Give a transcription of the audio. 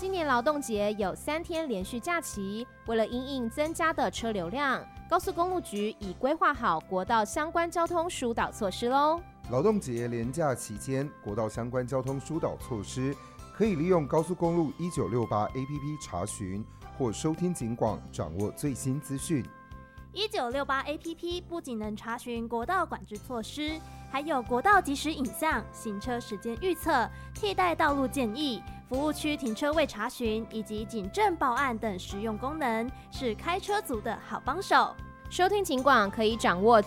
今年劳动节有3天连续假期，为了因应增加的车流量，高速公路局已规划好国道相关交通疏导措施咯。 劳动节连假期间，国道相关交通疏导措施可以利用高速公路1968 APP 查询，或收听警广掌握最新资讯。 1968 APP 不仅能查询国道管制措施，还有国道即时影像、行车时间预测、替代道路建议、服务区停车位查询以及警政报案等实用功能，是开车族的好帮手。 收听警广可以掌握